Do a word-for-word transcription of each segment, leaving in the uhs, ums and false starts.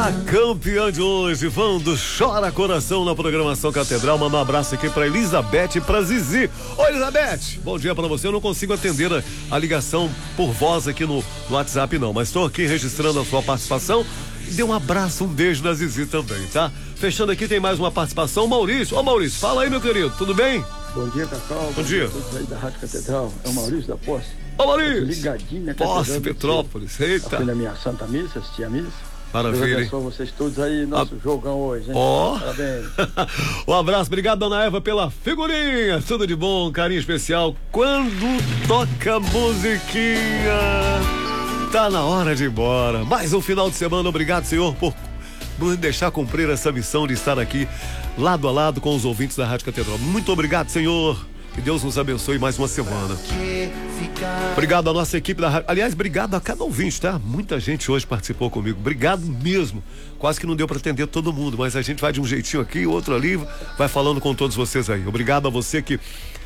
A campeã de hoje, Vando Chora Coração na programação Catedral. Manda um abraço aqui pra Elizabeth e pra Zizi. Oi, Elizabeth, bom dia pra você. Eu não consigo atender a, a ligação por voz aqui no, no WhatsApp não, mas estou aqui registrando a sua participação. Dê um abraço, um beijo na Zizi também, tá? Fechando aqui tem mais uma participação, Maurício. Ô Maurício, fala aí, meu querido, tudo bem? Bom dia, Cacau. Bom, bom dia. Todos aí da Rádio Catedral. É o Maurício da Posse. Ô Maurício. Ligadinho na Posse, Petrópolis. Eita. Aqui na minha Santa Missa, assisti a missa. Maravilha, hein? Deus vocês todos aí, nosso a... jogão hoje, hein? Ó. Oh. Parabéns. Um abraço, obrigado, dona Eva, pela figurinha. Tudo de bom, carinho especial. Quando toca musiquinha, tá na hora de ir embora. Mais um final de semana, obrigado, Senhor, por nos deixar cumprir essa missão de estar aqui lado a lado com os ouvintes da Rádio Catedral. Muito obrigado, Senhor. Que Deus nos abençoe mais uma semana. Obrigado à nossa equipe da rádio. Aliás, obrigado a cada ouvinte, tá? Muita gente hoje participou comigo. Obrigado mesmo. Quase que não deu para atender todo mundo, mas a gente vai de um jeitinho aqui, outro ali, vai falando com todos vocês aí. Obrigado a você que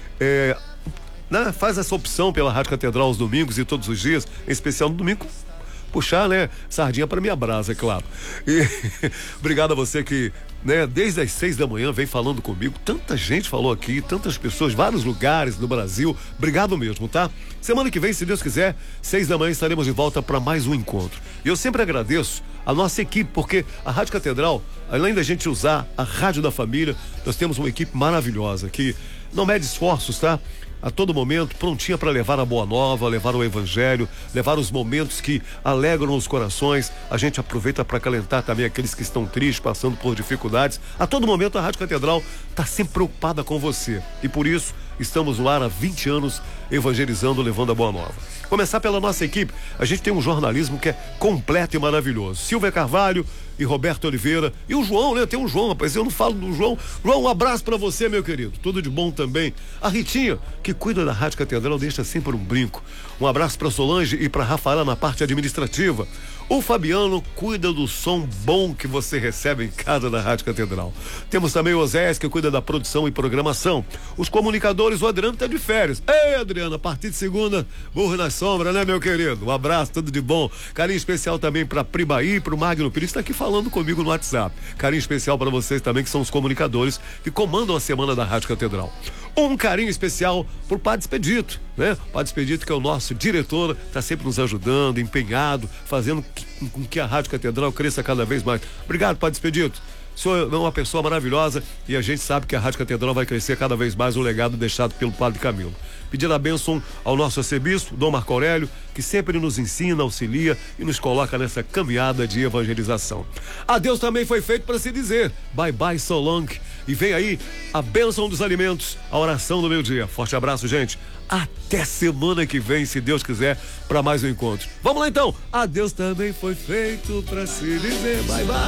é, né, faz essa opção pela Rádio Catedral aos domingos e todos os dias, em especial no domingo. Puxar, né, sardinha para minha brasa, é claro. E obrigado a você que, né, desde as seis da manhã vem falando comigo. Tanta gente falou aqui, tantas pessoas, vários lugares do Brasil. Obrigado mesmo, tá? Semana que vem, se Deus quiser, seis da manhã estaremos de volta para mais um encontro. E eu sempre agradeço a nossa equipe, porque a Rádio Catedral, além da gente usar a Rádio da Família, nós temos uma equipe maravilhosa que não mede esforços, tá? A todo momento, prontinha para levar a boa nova, levar o evangelho, levar os momentos que alegram os corações. A gente aproveita para acalentar também aqueles que estão tristes, passando por dificuldades. A todo momento a Rádio Catedral está sempre preocupada com você. E por isso, estamos no ar há vinte anos, evangelizando, levando a boa nova. Começar pela nossa equipe, a gente tem um jornalismo que é completo e maravilhoso. Silvia Carvalho e Roberto Oliveira. E o João, né? Tem um João, rapaz, eu não falo do João. João, um abraço pra você, meu querido. Tudo de bom também. A Ritinha, que cuida da Rádio Catedral, deixa sempre um brinco. Um abraço pra Solange e pra Rafaela na parte administrativa. O Fabiano cuida do som bom que você recebe em casa da Rádio Catedral. Temos também o Osés, que cuida da produção e programação. Os comunicadores, o Adriano tá de férias. Ei, Adriano, a partir de segunda, burro na sombra, né, meu querido? Um abraço, tudo de bom. Carinho especial também pra Pribaí e pro Magno Pires, tá aqui falando comigo no WhatsApp. Carinho especial pra vocês também, que são os comunicadores que comandam a semana da Rádio Catedral. Um carinho especial pro Padre Expedito, né? Padre Expedito, que é o nosso diretor, tá sempre nos ajudando, empenhado, fazendo com que a Rádio Catedral cresça cada vez mais. Obrigado, Padre Expedito. O senhor é uma pessoa maravilhosa e a gente sabe que a Rádio Catedral vai crescer cada vez mais, o legado deixado pelo Padre Camilo. Pedir a bênção ao nosso arcebispo, Dom Marco Aurélio, que sempre nos ensina, auxilia e nos coloca nessa caminhada de evangelização. Adeus também foi feito para se dizer. Bye bye, so long. E vem aí a bênção dos alimentos, a oração do meio-dia. Forte abraço, gente. Até semana que vem, se Deus quiser, para mais um encontro. Vamos lá então. Adeus também foi feito para se dizer. Bye bye.